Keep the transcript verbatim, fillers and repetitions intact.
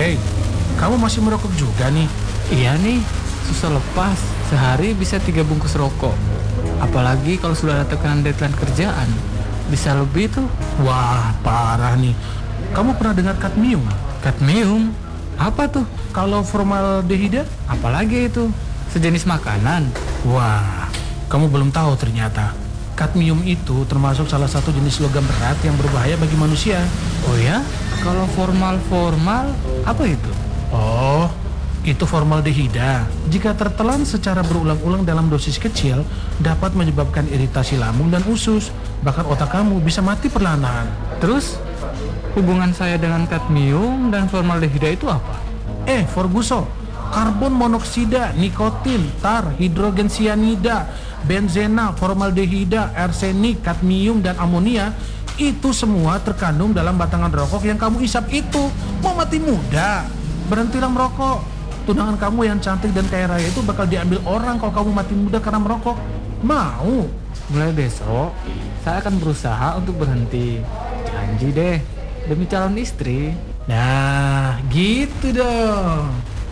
Hei, kamu masih merokok juga nih? Iya nih, susah lepas. Sehari bisa tiga bungkus rokok. Apalagi kalau sudah ada tekanan deadline kerjaan. Bisa lebih tuh. Wah, parah nih. Kamu pernah dengar kadmium? Kadmium? Apa tuh? Kalau formaldehida? Apalagi itu? Sejenis makanan. Wah, kamu belum tahu ternyata. Kadmium itu termasuk salah satu jenis logam berat yang berbahaya bagi manusia. Oh ya? Kalau formal-formal, apa itu? Oh, itu formaldehida. Jika tertelan secara berulang-ulang dalam dosis kecil, dapat menyebabkan iritasi lambung dan usus. Bahkan otak kamu bisa mati perlahan. Terus, hubungan saya dengan kadmium dan formaldehida itu apa? Eh, Forguso, karbon monoksida, nikotin, tar, hidrogen sianida, benzena, formaldehida, arsenik, kadmium, dan amonia itu semua terkandung dalam batangan rokok yang kamu isap itu. Mau mati muda? Berhentilah merokok. Tunangan kamu yang cantik dan kaya raya itu bakal diambil orang kalau kamu mati muda karena merokok. Mau? Mulai besok, saya akan berusaha untuk berhenti. Janji deh, demi calon istri. Nah, gitu dong.